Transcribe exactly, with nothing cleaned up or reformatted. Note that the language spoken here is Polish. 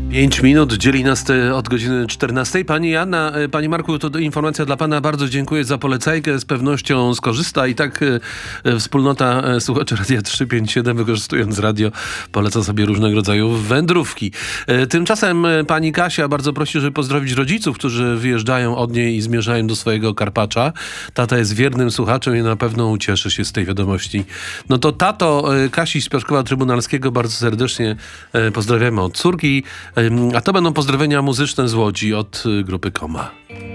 Pięć minut dzieli nas te od godziny czternastej. Pani Anna, Panie Marku, to informacja dla Pana. Bardzo dziękuję za polecajkę. Z pewnością skorzysta i tak e, wspólnota e, słuchaczy Radia trzysta pięćdziesiąt siedem, wykorzystując radio, poleca sobie różnego rodzaju wędrówki. E, tymczasem e, Pani Kasia bardzo prosi, żeby pozdrowić rodziców, którzy wyjeżdżają od niej i zmierzają do swojego Karpacza. Tata jest wiernym słuchaczem i na pewno ucieszy się z tej wiadomości. No to tato e, Kasi z Piotrkowa Trybunalskiego bardzo serdecznie e, pozdrawiamy od córki. A to będą pozdrowienia muzyczne z Łodzi od grupy Koma.